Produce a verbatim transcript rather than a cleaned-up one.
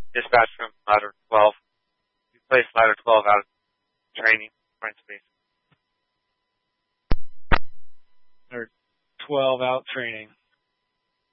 Dispatch from ladder twelve. We placed ladder twelve out of training, front space. Ladder twelve out training.